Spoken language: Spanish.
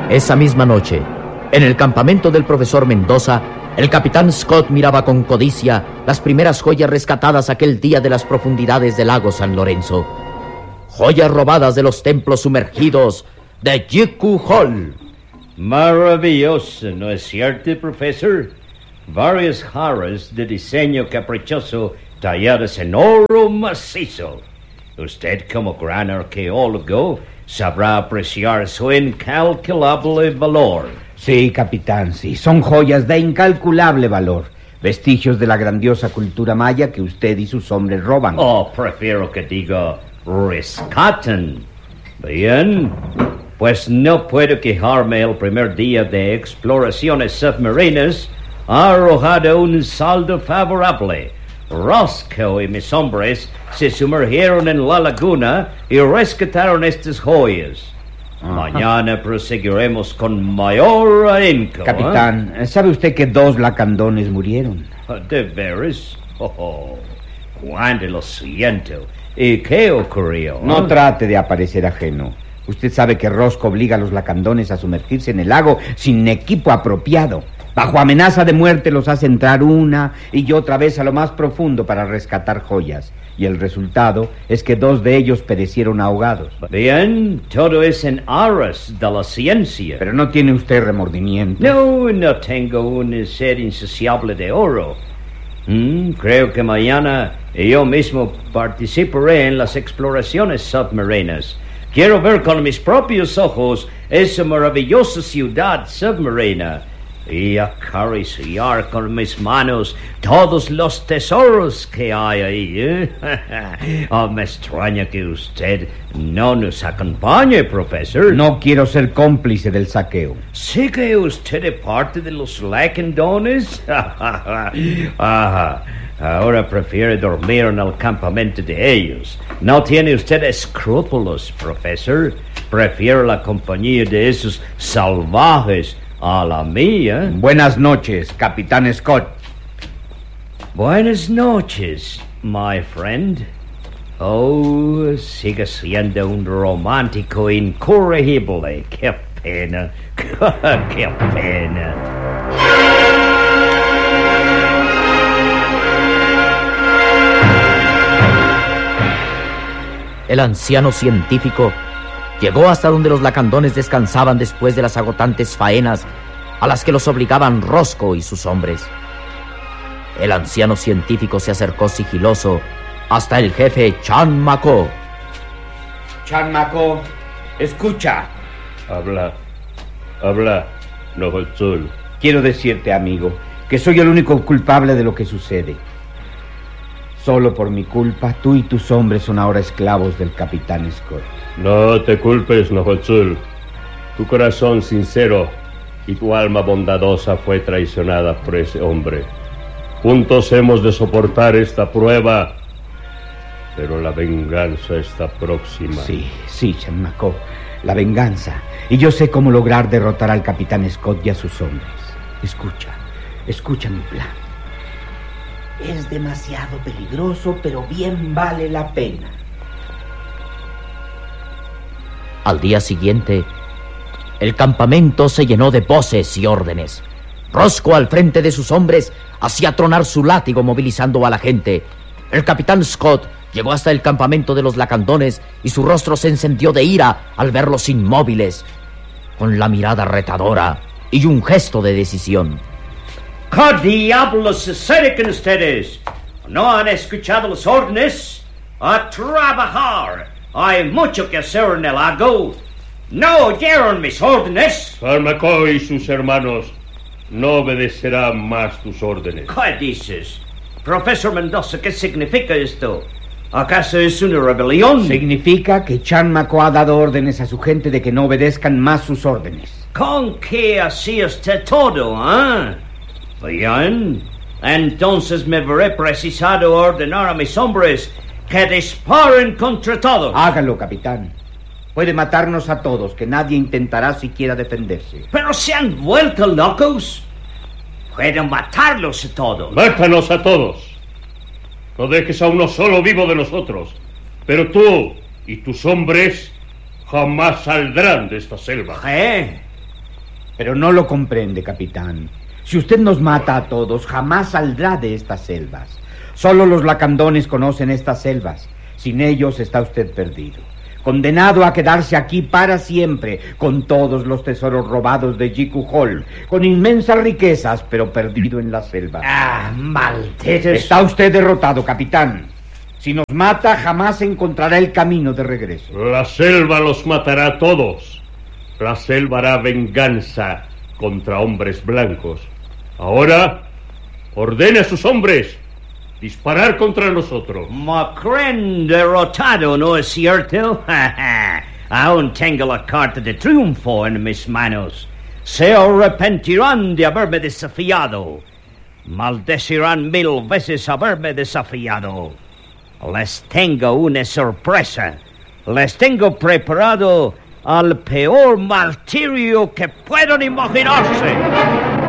Esa misma noche, en el campamento del profesor Mendoza, el capitán Scott miraba con codicia las primeras joyas rescatadas aquel día de las profundidades del lago San Lorenzo. Joyas robadas de los templos sumergidos de Jiku Hall. Maravilloso, ¿no es cierto, profesor? Varias jarras de diseño caprichoso talladas en oro macizo. Usted, como gran arqueólogo, sabrá apreciar su incalculable valor. Sí, capitán, sí. Son joyas de incalculable valor. Vestigios de la grandiosa cultura maya que usted y sus hombres roban. Oh, prefiero que diga rescatan. Bien, pues no puedo quejarme. El primer día de exploraciones submarinas ha arrojado un saldo favorable. Roscoe y mis hombres se sumergieron en la laguna y rescataron estas joyas. Ajá. Mañana proseguiremos con mayor ahínco. Capitán, ¿sabe usted que 2 lacandones murieron? ¿De veras? Oh, cuánto lo siento. ¿Y qué ocurrió? No trate de aparecer ajeno. Usted sabe que Roscoe obliga a los lacandones a sumergirse en el lago sin equipo apropiado. Bajo amenaza de muerte los hace entrar una y otra vez a lo más profundo para rescatar joyas. Y el resultado es que 2 de ellos perecieron ahogados. Bien, todo es en aras de la ciencia. Pero no tiene usted remordimiento. No tengo un sed insaciable de oro. Creo que mañana yo mismo participaré en las exploraciones submarinas. Quiero ver con mis propios ojos esa maravillosa ciudad submarina y acariciar con mis manos todos los tesoros que hay ahí. Me extraña que usted no nos acompañe, profesor. No quiero ser cómplice del saqueo. ¿Sigue usted de parte de los lacandones? Ahora prefiere dormir en el campamento de ellos. No tiene usted escrúpulos, profesor. Prefiero la compañía de esos salvajes a la mía. Buenas noches, capitán Scott. Buenas noches, my friend. Oh, sigue siendo un romántico incorregible. ¡Qué pena! ¡Qué pena! El anciano científico llegó hasta donde los lacandones descansaban después de las agotantes faenas a las que los obligaban Roscoe y sus hombres. El anciano científico se acercó sigiloso hasta el jefe Chan Mako. Chan Mako, escucha. Habla, Nohotzul. Quiero decirte, amigo, que soy el único culpable de lo que sucede. Solo por mi culpa, tú y tus hombres son ahora esclavos del capitán Scott. No te culpes, Nohotzul. Tu corazón sincero y tu alma bondadosa fue traicionada por ese hombre. Juntos hemos de soportar esta prueba, pero la venganza está próxima. Sí, Chan Mako, la venganza. Y yo sé cómo lograr derrotar al capitán Scott y a sus hombres. Escucha mi plan. Es demasiado peligroso, pero bien vale la pena. Al día siguiente, el campamento se llenó de voces y órdenes. Roscoe, al frente de sus hombres, hacía tronar su látigo movilizando a la gente. El capitán Scott llegó hasta el campamento de los lacandones y su rostro se encendió de ira al verlos inmóviles, con la mirada retadora y un gesto de decisión. ¿Qué diablos sucede con ustedes? ¿No han escuchado las órdenes? ¡A trabajar! Hay mucho que hacer en el lago. ¿No oyeron mis órdenes? Chan Mako y sus hermanos no obedecerán más tus órdenes. ¿Qué dices? Profesor Mendoza, ¿qué significa esto? ¿Acaso es una rebelión? Significa que Chan Mako ha dado órdenes a su gente de que no obedezcan más sus órdenes. ¿Con qué hacía usted todo, Bien, entonces me veré precisado ordenar a mis hombres que disparen contra todos. Hágalo, capitán. Puede matarnos a todos, que nadie intentará siquiera defenderse. Pero se han vuelto locos. Pueden matarlos a todos. ¡Mátanos a todos! No dejes a uno solo vivo de nosotros. Pero tú y tus hombres jamás saldrán de esta selva. ¿Qué? Pero no lo comprende, capitán. Si usted nos mata a todos, jamás saldrá de estas selvas. Solo los lacandones conocen estas selvas. Sin ellos está usted perdido. Condenado a quedarse aquí para siempre, con todos los tesoros robados de Jiku Hall, con inmensas riquezas, pero perdido en la selva. ¡Ah, malditos! Está usted derrotado, capitán. Si nos mata, jamás encontrará el camino de regreso. La selva los matará a todos. La selva hará venganza contra hombres blancos. Ahora, ordene a sus hombres disparar contra nosotros. Macren derrotado, ¿no es cierto? Aún tengo la carta de triunfo en mis manos. Se arrepentirán de haberme desafiado. Maldecirán 1000 veces haberme desafiado. Les tengo una sorpresa. Les tengo preparado al peor martirio que puedan imaginarse.